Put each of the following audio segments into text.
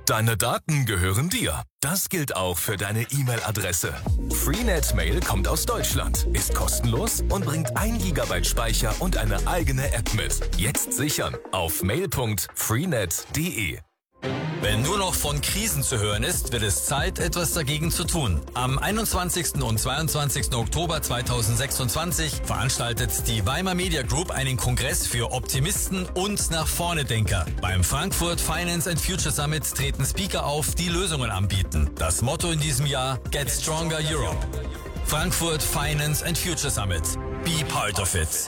Deine Daten gehören dir. Das gilt auch für deine E-Mail-Adresse. Freenet Mail kommt aus Deutschland, ist kostenlos und bringt 1 GB Speicher und eine eigene App mit. Jetzt sichern auf mail.freenet.de. Wenn nur noch von Krisen zu hören ist, wird es Zeit, etwas dagegen zu tun. Am 21. und 22. Oktober 2026 veranstaltet die Weimar Media Group einen Kongress für Optimisten und Nach-Vorne-Denker. Beim Frankfurt Finance and Future Summit treten Speaker auf, die Lösungen anbieten. Das Motto in diesem Jahr: Get Stronger Europe. Frankfurt Finance and Future Summit. Be part of it.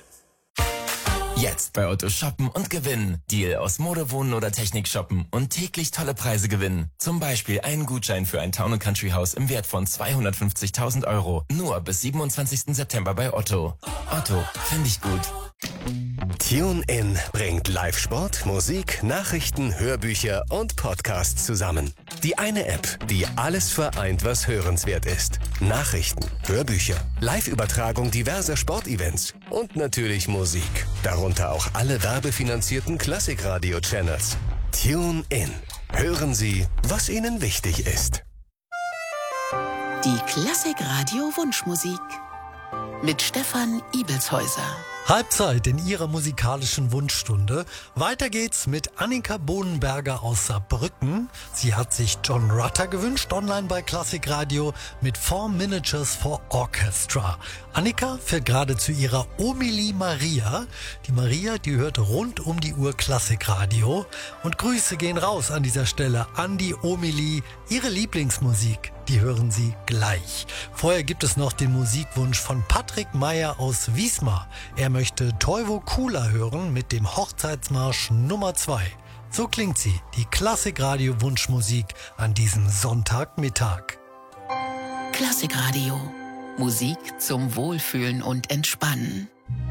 Jetzt bei Otto shoppen und gewinnen. Deal aus Mode, Wohnen oder Technik shoppen und täglich tolle Preise gewinnen. Zum Beispiel einen Gutschein für ein Town & Country Haus im Wert von 250.000 €. Nur bis 27. September bei Otto. Otto, finde ich gut. TuneIn bringt Live-Sport, Musik, Nachrichten, Hörbücher und Podcasts zusammen. Die eine App, die alles vereint, was hörenswert ist. Nachrichten, Hörbücher, Live-Übertragung diverser Sportevents und natürlich Musik. Darunter auch alle werbefinanzierten Klassikradio-Channels. TuneIn. Hören Sie, was Ihnen wichtig ist. Die Klassikradio Wunschmusik mit Stefan Ibelshäuser. Halbzeit in ihrer musikalischen Wunschstunde. Weiter geht's mit Annika Bohnenberger aus Saarbrücken. Sie hat sich John Rutter gewünscht, online bei Klassikradio mit 4 Miniatures for Orchestra. Annika fährt gerade zu ihrer Omili Maria. Die Maria, die hört rund um die Uhr Klassikradio. Und Grüße gehen raus an dieser Stelle an die Omili. Ihre Lieblingsmusik, die hören Sie gleich. Vorher gibt es noch den Musikwunsch von Patrick Meyer aus Wismar. Er möchte Toivo Kula hören mit dem Hochzeitsmarsch Nummer 2. So klingt sie, die Klassikradio Wunschmusik an diesem Sonntagmittag. Klassikradio. Musik zum Wohlfühlen und Entspannen.